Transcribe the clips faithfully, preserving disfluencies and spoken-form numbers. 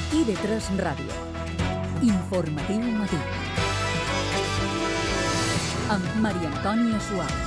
I D tres Ràdio. Informatiu matí. Amb Maria Antònia Suau.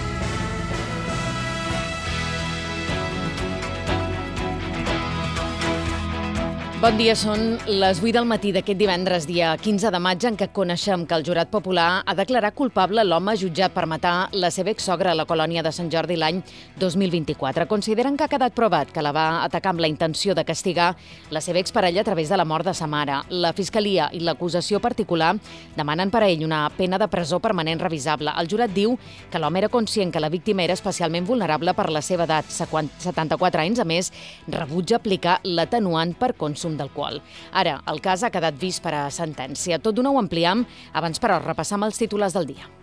Bon dia, són les vuit del matí d'aquest divendres, dia quinze de maig, en què coneixem que el jurat popular ha declarat culpable l'home jutjat per matar la seva exsogra a la colònia de Sant Jordi l'any dos mil vint-i-quatre. Consideren que ha quedat provat que la va atacar amb la intenció de castigar la seva exparella a través de la mort de sa mare. La Fiscalia i l'acusació particular demanen per a ell una pena de presó permanent revisable. El jurat diu que l'home era conscient que la víctima era especialment vulnerable per la seva edat, setanta-quatre anys. A més, rebutja aplicar l'atenuant per consum d'alcohol. Ara, el cas ha quedat vist per a sentència. Tot d'una ho ampliam, abans però repassam els titulars del dia.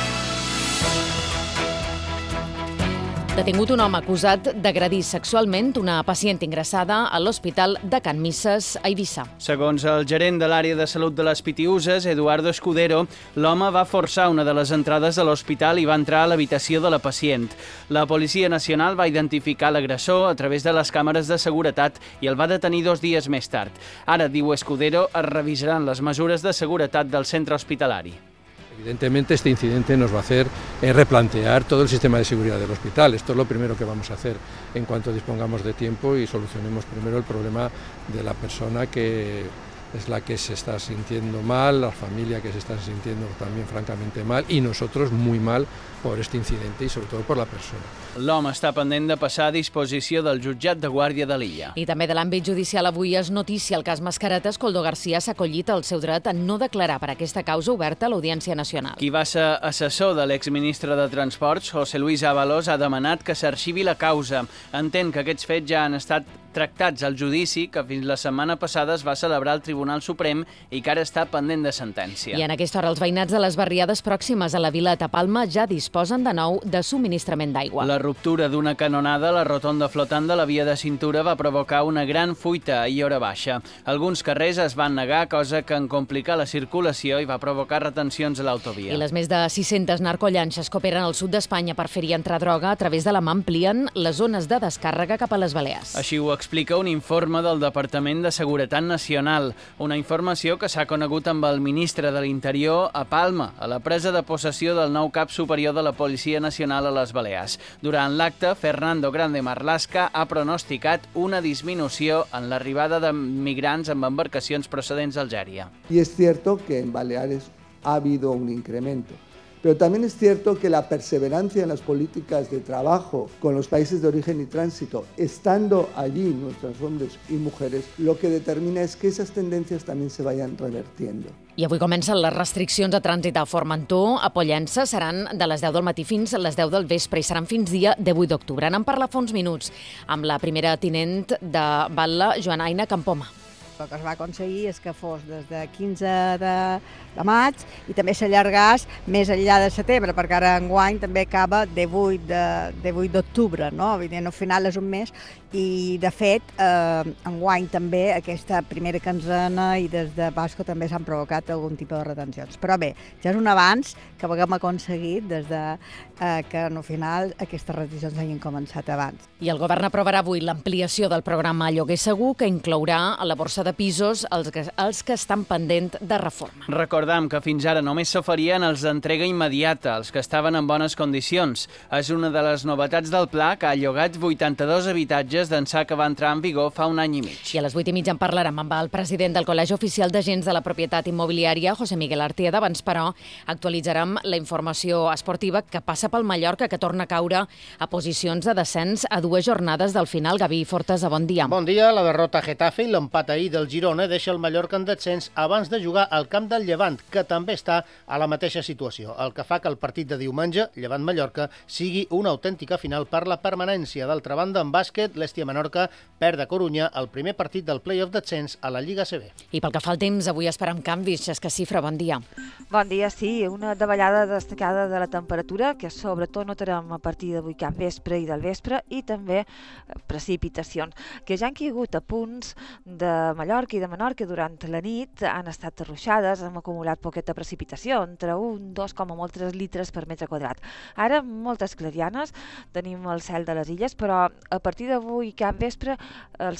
Detingut un home acusat d'agredir sexualment una pacient ingressada a l'Hospital de Can Misses a Eivissa. Segons el gerent de l'àrea de salut de les Pitiüses, Eduardo Escudero, l'home va forçar una de les entrades de l'hospital i va entrar a l'habitació de la pacient. La Policia Nacional va identificar l'agressor a través de les càmeres de seguretat i el va detenir dos dies més tard. Ara, diu Escudero, es revisaran les mesures de seguretat del centre hospitalari. Evidentemente este incidente nos va a hacer eh, replantear todo el sistema de seguridad del hospital. Esto es lo primero que vamos a hacer en cuanto dispongamos de tiempo y solucionemos primero el problema de la persona que es la que se está sintiendo mal, la familia que se está sintiendo también francamente mal y nosotros muy mal por este incidente y sobre todo por la persona. L'home està pendent de passar a disposició del jutjat de Guàrdia de l'Illa. I també de l'àmbit judicial avui és notícia el cas Mascaretes. Coldo García s'ha acollit el seu dret a no declarar per aquesta causa oberta a l'Audiència Nacional. Qui va ser assessor de l'exministre de Transports, José Luis Ábalos, ha demanat que s'arxivi la causa. Entén que aquests fets ja han estat tractats al judici que fins la setmana passada es va celebrar al Tribunal Suprem i que ara està pendent de sentència. I en aquesta hora els veïnats de les barriades pròximes a la vila de Palma ja disposen de nou de subministrament d'aigua. La ruptura d'una canonada a la rotonda flotant de la via de cintura va provocar una gran fuita ahir hora baixa. Alguns carrers es van negar, cosa que en complicar la circulació i va provocar retencions a l'autovia. I les més de sis-centes narcollanxes que operen al sud d'Espanya per fer-hi entrar droga a través de la mà amplien les zones de descàrrega cap a les Balears. Així ho explica un informe del Departament de Seguretat Nacional, una informació que s'ha conegut amb el ministre de l'Interior a Palma, a la presa de possessió del nou cap superior de la Policia Nacional a les Balears. Durant l'acte, Fernando Grande Marlaska ha pronosticat una disminució en l'arribada de migrants amb embarcacions procedents d'Algèria. Y es cierto que en Baleares ha habido un incremento. Pero también es cierto que la perseverancia en las políticas de trabajo con los países de origen y tránsito, estando allí nuestros hombres y mujeres, lo que determina es que esas tendencias también se vayan revertiendo. I avui comencen les restriccions de trànsit a Formentor. A Pollença seran de les deu del matí fins a les deu del vespre i seran fins dia divuit d'octubre. N'en parla fa uns minuts amb la primera tinent de Batlle, Joana Aina Campoma. El que es va aconseguir és que fos des de quinze de, de maig i també s'allargàs més enllà de setembre, perquè ara enguany també acaba divuit d'octubre, no? Evident, al final és un mes i, de fet, eh, enguany també aquesta primera quinzena i des de Pasqua també s'han provocat algun tipus de retencions. Però bé, ja és un avanç que haguem aconseguit des de eh, que al final aquestes retencions hagin començat abans. I el govern aprovarà avui l'ampliació del programa Lloguer Segur, que inclourà a la borsa de pisos els que, els que estan pendent de reforma. Recordam que fins ara només s'oferien els d'entrega immediata, els que estaven en bones condicions. És una de les novetats del pla, que ha llogat vuitanta-dos habitatges d'ençà que va entrar en vigor fa un any i mig. I a les vuit i mitja en parlarem amb el president del Col·legi Oficial d'Agents de la Propietat Immobiliària, José Miguel Artieda. Abans, però, actualitzarem la informació esportiva que passa pel Mallorca, que torna a caure a posicions de descens a dues jornades del final. Gavi Fortesa, bon dia. Bon dia. La derrota a Getafe i l'empat ahir del Girona deixa el Mallorca en descens abans de jugar al camp del Llevant, que també està a la mateixa situació, el que fa que el partit de diumenge, Llevant-Mallorca, sigui una autèntica final per la permanència. D'altra banda, en bàsquet, l'Hèstia Menorca perd a Corunya el primer partit del play-off descens a la Lliga A C B. I pel que fa al temps, avui esperem canvis. Xesca Cifra, bon dia. Bon dia, sí, una davallada destacada de la temperatura, que sobretot notarem a partir d'avui cap vespre i del vespre, i també precipitacions, que ja han caigut a punts de Mallorca i de Menorca durant la nit, han estat arruixades, hem acumulat poqueta precipitació, entre un, dos, com a molt tres litres per metre quadrat. Ara moltes clarianes, tenim el cel de les illes, però a partir d'avui cap vespre el cel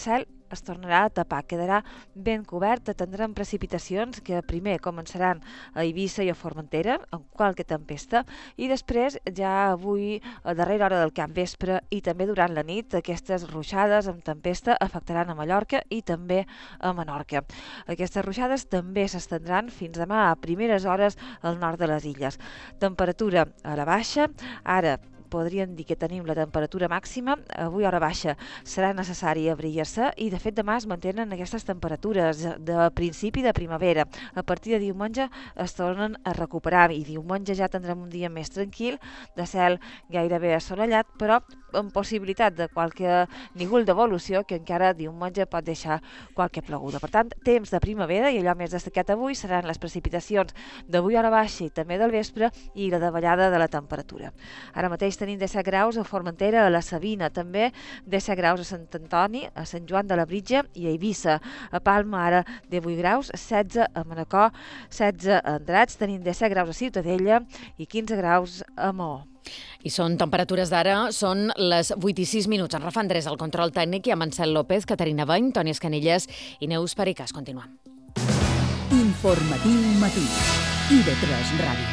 es tornarà a tapar, quedarà ben cobert, tindrem precipitacions que primer començaran a Eivissa i a Formentera, amb qualque tempesta, i després ja avui, a darrera hora del capvespre i també durant la nit, aquestes ruixades amb tempesta afectaran a Mallorca i també a Menorca. Aquestes ruixades també s'estendran fins demà a primeres hores al nord de les illes. Temperatura a la baixa, ara podríem dir que tenim la temperatura màxima. Avui a hora baixa serà necessari abrigar-se i de fet demà es mantenen aquestes temperatures de principi de primavera. A partir de diumenge es tornen a recuperar i diumenge ja tindrem un dia més tranquil, de cel gairebé assolellat, però amb possibilitat de qualque nígol d'evolució que encara diumenge pot deixar qualque ploguda. Per tant, temps de primavera i allò més destacat avui seran les precipitacions d'avui a hora baixa i també del vespre i la davallada de la temperatura. Ara mateix tenim disset graus a Formentera, a la Sabina, també disset graus a Sant Antoni, a Sant Joan de la Britja i a Eivissa. A Palma ara divuit graus, setze a Manacor, setze a Andratx, tenim disset graus a Ciutadella i quinze graus a Maó. I són temperatures d'ara, són les vuit i sis minuts. En Rafa Andrés, el control tècnic, i amb Ansel López, Caterina Bany, Toni Escanilles i Neus Pericàs. Continuem. Informatiu matí. I de tres Ràdio.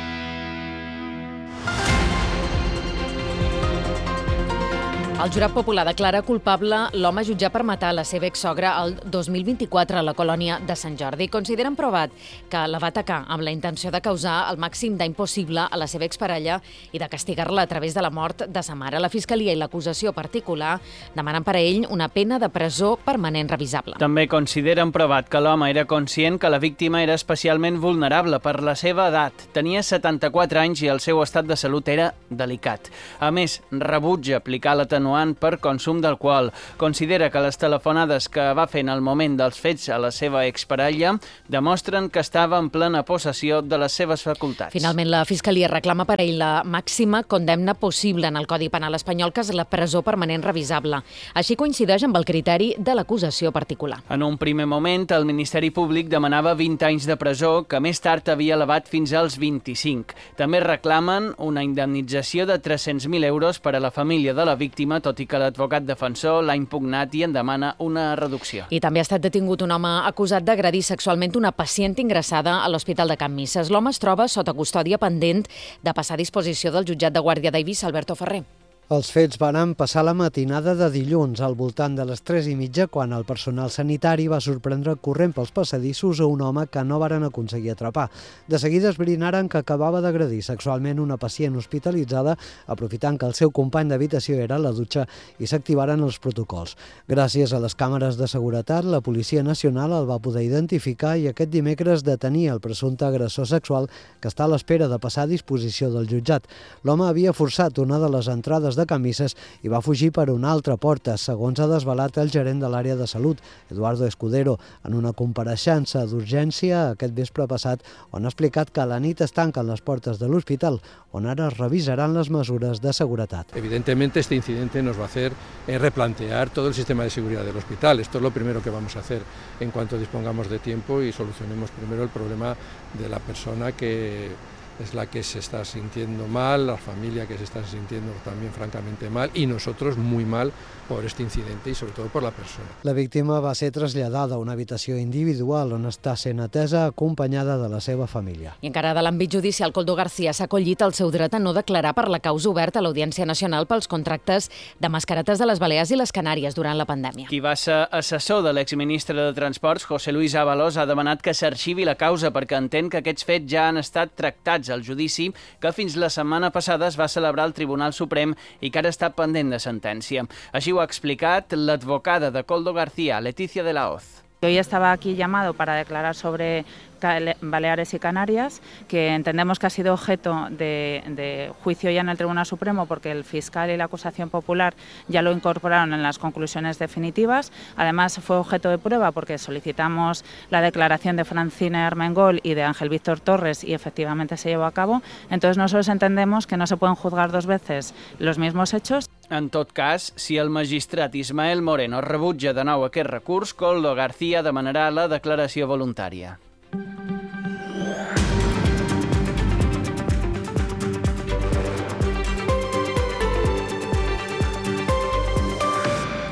El jurat popular declara culpable l'home jutjat per matar la seva exsogra el dos mil vint-i-quatre a la colònia de Sant Jordi. Consideren provat que la va atacar amb la intenció de causar el màxim dany possible a la seva exparella i de castigar-la a través de la mort de sa mare. La Fiscalia i l'acusació particular demanen per a ell una pena de presó permanent revisable. També consideren provat que l'home era conscient que la víctima era especialment vulnerable per la seva edat. Tenia setanta-quatre anys i el seu estat de salut era delicat. A més, rebutja aplicar l'atenuant per consum d'alcohol. Considera que les telefonades que va fer en el moment dels fets a la seva exparella demostren que estava en plena possessió de les seves facultats. Finalment, la Fiscalia reclama per ell la màxima condemna possible en el Codi Penal espanyol, que és la presó permanent revisable. Així coincideix amb el criteri de l'acusació particular. En un primer moment, el Ministeri Públic demanava vint anys de presó, que més tard havia elevat fins als vint-i-cinc. També reclamen una indemnització de tres-cents mil euros per a la família de la víctima, tot i que l'advocat defensor l'ha impugnat i en demana una reducció. I també ha estat detingut un home acusat d'agredir sexualment una pacient ingressada a l'Hospital de Can Misses. L'home es troba sota custòdia pendent de passar a disposició del jutjat de guàrdia d'Eivissa, Alberto Ferrer. Els fets van passar la matinada de dilluns, al voltant de les tres i mitja, quan el personal sanitari va sorprendre corrent pels passadissos a un home que no varen aconseguir atrapar. De seguida esbrinaren que acabava d'agredir sexualment una pacient hospitalitzada, aprofitant que el seu company d'habitació era a la dutxa, i s'activaren els protocols. Gràcies a les càmeres de seguretat, la Policia Nacional el va poder identificar i aquest dimecres detenir el presumpte agressor sexual, que està a l'espera de passar a disposició del jutjat. L'home havia forçat una de les entrades de Can Misses i va fugir per una altra porta, segons ha desvelat el gerent de l'àrea de salut, Eduardo Escudero, en una compareixença d'urgència aquest vespre passat, on ha explicat que a la nit es tanquen les portes de l'hospital, on ara es revisaran les mesures de seguretat. Evidentemente este incidente nos va a hacer eh, replantear todo el sistema de seguridad del hospital. Esto es lo primero que vamos a hacer en cuanto dispongamos de tiempo y solucionemos primero el problema de la persona que es la que se está sintiendo mal, la familia que se está sintiendo también francamente mal y nosotros muy mal por este incidente y sobre todo por la persona. La víctima va ser traslladada a una habitació individual on està sent atesa acompanyada de la seva família. I encara de l'àmbit judicial, Coldo García s'ha acollit el seu dret a no declarar per la causa oberta a l'Audiència Nacional pels contractes de mascaretes de les Balears i les Canàries durant la pandèmia. Qui va ser assessor de l'exministre de Transports, José Luis Ábalos, ha demanat que s'arxivi la causa perquè entén que aquests fets ja han estat tractats al judici que fins la setmana passada es va celebrar al Tribunal Suprem i que ara està pendent de sentència. Així ho ha explicat l'advocada de Coldo García, Leticia de la Hoz. Hoy estaba aquí llamado para declarar sobre Baleares y Canarias, que entendemos que ha sido objeto de, de juicio ya en el Tribunal Supremo porque el fiscal y la acusación popular ya lo incorporaron en las conclusiones definitivas. Además fue objeto de prueba porque solicitamos la declaración de Francina Armengol y de Ángel Víctor Torres y efectivamente se llevó a cabo. Entonces nosotros entendemos que no se pueden juzgar dos veces los mismos hechos. En tot cas, si el magistrat Ismael Moreno rebutja de nou aquest recurs, Coldo García demanarà la declaració voluntària. I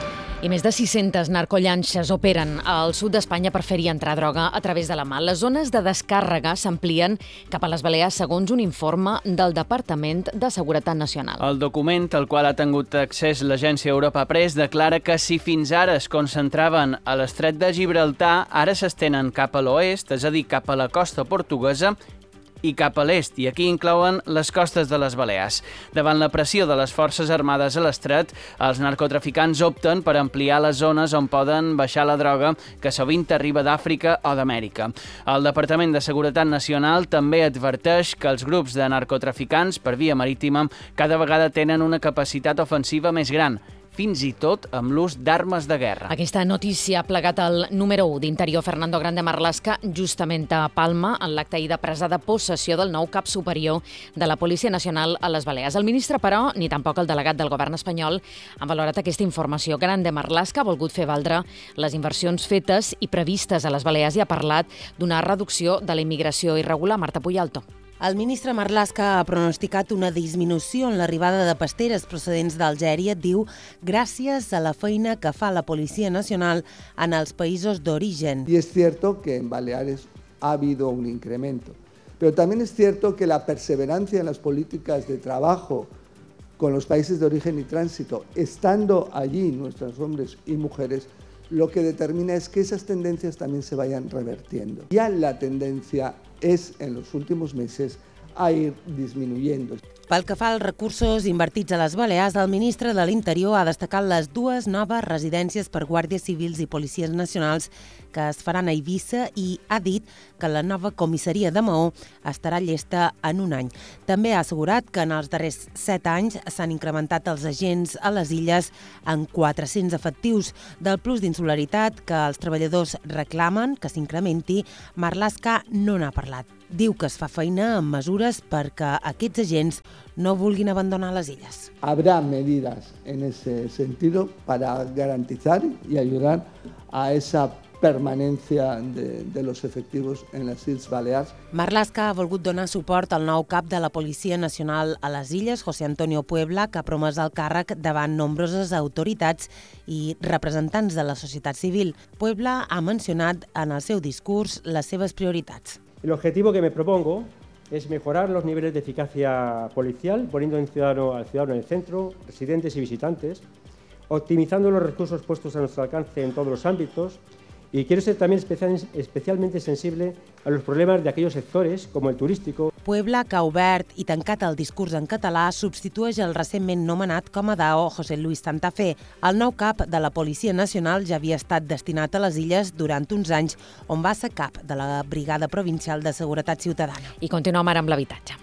I més de sis-centes narcollanxes operen al sud d'Espanya per fer-hi entrar droga a través de la mà. Les zones de descàrrega s'amplien cap a les Balears segons un informe del Departament de Seguretat Nacional. El document al qual ha tingut accés l'agència Europa Press declara que si fins ara es concentraven a l'estret de Gibraltar, ara s'estenen cap a l'oest, és a dir, cap a la costa portuguesa, i cap a l'est, i aquí inclouen les costes de les Balears. Davant la pressió de les forces armades a l'estret, els narcotraficants opten per ampliar les zones on poden baixar la droga que sovint arriba d'Àfrica o d'Amèrica. El Departament de Seguretat Nacional també adverteix que els grups de narcotraficants per via marítima cada vegada tenen una capacitat ofensiva més gran, fins i tot amb l'ús d'armes de guerra. Aquesta notícia ha plegat el número u d'Interior, Fernando Grande Marlaska, justament a Palma, en l'acte ahir de presa de possessió del nou cap superior de la Policia Nacional a les Balears. El ministre, però, ni tampoc el delegat del govern espanyol han valorat aquesta informació. Grande Marlaska ha volgut fer valdre les inversions fetes i previstes a les Balears i ha parlat d'una reducció de la immigració irregular. Marta Puyalto. El ministre Marlaska ha pronosticat una disminució en l'arribada de pasteres procedents d'Algèria, diu, gràcies a la feina que fa la Policia Nacional en els països d'origen. Y es cierto que en Baleares ha habido un incremento, pero también es cierto que la perseverancia en las políticas de trabajo con los países de origen y tránsito, estando allí nuestros hombres y mujeres, lo que determina es que esas tendencias también se vayan revertiendo. Ya la tendencia és, en los últimos meses, a ir disminuyendo. Pel que fa als recursos invertits a les Balears, el ministre de l'Interior ha destacat les dues noves residències per guàrdies civils i policies nacionals que es faran a Eivissa i ha dit que la nova comissaria de Maó estarà llesta en un any. També ha assegurat que en els darrers set anys s'han incrementat els agents a les illes en quatre-cents efectius. Del plus d'insularitat que els treballadors reclamen que s'incrementi, Marlaska no n'ha parlat. Diu que es fa feina amb mesures perquè aquests agents no vulguin abandonar les illes. Habrá medidas en ese sentido para garantizar y ayudar a esa permanencia de, de los efectivos en las Illes Balears. Marlaska ha volgut donar suport al nou cap de la Policia Nacional a les Illes, José Antonio Puebla, que ha promès el càrrec davant nombroses autoritats i representants de la societat civil. Puebla ha mencionat en el seu discurs les seves prioritats. El objetivo que me propongo es mejorar los niveles de eficacia policial, poniendo al ciudadano, al ciudadano en el centro, residentes y visitantes, optimizando los recursos puestos a nuestro alcance en todos los ámbitos, y quiero ser también especial, especialmente sensible a los problemas de aquellos sectores, como el turístico. Puebla, que ha obert i tancat el discurs en català, substitueix el recentment nomenat com a D A O José Luis Santa Fe. El nou cap de la Policia Nacional ja havia estat destinat a les illes durant uns anys, on va ser cap de la Brigada Provincial de Seguretat Ciutadana. I continuem ara amb l'habitatge.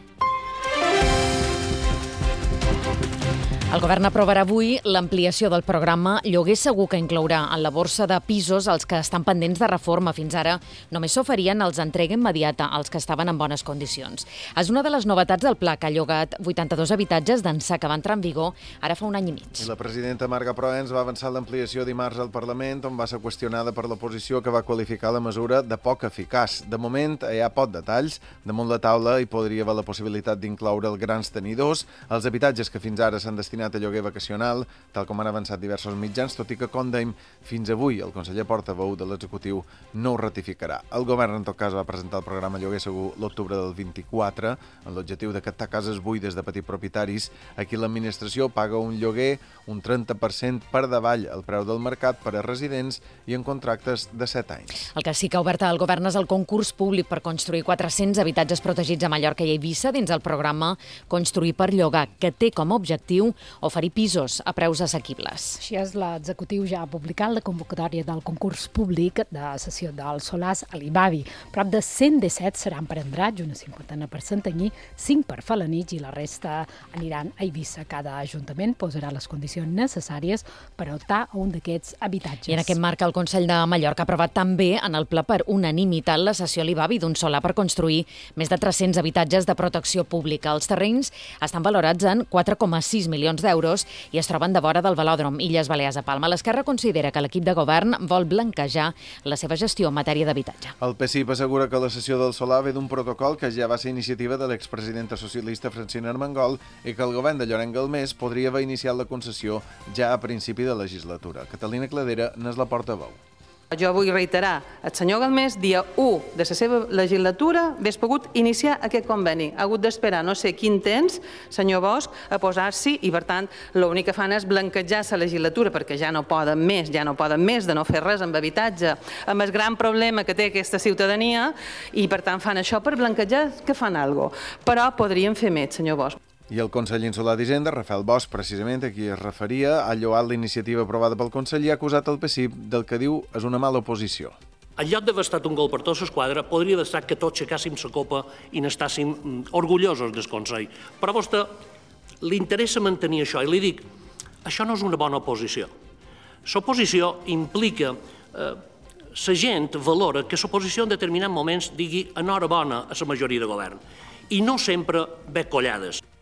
El govern aprovarà avui l'ampliació del programa Lloguer Segur, que inclourà en la borsa de pisos els que estan pendents de reforma. Fins ara només s'oferien els entrega immediata als que estaven en bones condicions. És una de les novetats del pla, que ha llogat vuitanta-dos habitatges d'ençà que va entrar en vigor ara fa un any i mig. I la presidenta Marga Proens va avançar l'ampliació dimarts al Parlament, on va ser qüestionada per l'oposició, que va qualificar la mesura de poc eficaç. De moment hi ha poc detalls. Damunt la taula hi podria haver la possibilitat d'incloure els grans tenidors, els habitatges que fins ara s'han destinat a lloguer vacacional, tal com han avançat diversos mitjans, tot i que, com dèiem, fins avui el conseller portaveu de l'executiu no ho ratificarà. El govern, en tot cas, va presentar el programa Lloguer Segur l'octubre del vint-i-quatre, amb l'objectiu de captar cases buides de petits propietaris. Aquí l'administració paga un lloguer un trenta per cent per davall el preu del mercat per a residents i en contractes de set anys. El que sí que ha obert el govern és el concurs públic per construir quatre-cents habitatges protegits a Mallorca i Eivissa dins el programa Construir per llogar, que té com a objectiu oferir pisos a preus assequibles. Així és, l'executiu ja ha publicat la convocatòria del concurs públic de cessió del Solàs a l'Ibavi. Prop de cent disset seran per Andratx, una cinquantena per Santanyí, cinc per Felanitx i la resta aniran a Eivissa. Cada ajuntament posarà les condicions necessàries per optar a un d'aquests habitatges. I en aquest marc el Consell de Mallorca ha aprovat també en el ple per unanimitat la cessió a l'Ibavi d'un solar per construir més de tres-cents habitatges de protecció pública. Els terrenys estan valorats en quatre coma sis milions milions d'euros i es troben de vora del velòdrom Illes Balears a Palma. L'Esquerra considera que l'equip de govern vol blanquejar la seva gestió en matèria d'habitatge. El P S I assegura que la cessió del solar ve d'un protocol que ja va ser iniciativa de l'expresidenta socialista Francina Armengol i que el govern de Llorenç Galmés podria haver iniciat la concessió ja a principi de legislatura. Catalina Cladera n'és la portaveu. Jo vull reiterar, el senyor Galmés, dia u de la seva legislatura, hagués pogut iniciar aquest conveni. Ha hagut d'esperar no sé quin temps, senyor Bosch, a posar-s'hi i, per tant, l'únic que fan és blanquejar la legislatura perquè ja no poden més, ja no poden més de no fer res amb habitatge, amb el gran problema que té aquesta ciutadania i, per tant, fan això per blanquejar que fan alguna cosa. Però podrien fer més, senyor Bosch. I el conseller insular d'Hisenda, Rafael Bosch, precisament a qui es referia, ha lloat la iniciativa aprovada pel Consell i ha acusat el P S I del que diu és una mala oposició. En lloc d'haver estat un gol per tota l'esquadra, podria haver estat que tots aixecàssim la copa i n'estàssim orgullosos del Consell. Però a vostè li interessa mantenir això i li dic, això no és una bona oposició. L'oposició implica... Eh, la gent valora que l'oposició en determinats moments digui enhorabona a la majoria de govern i no sempre ve collades.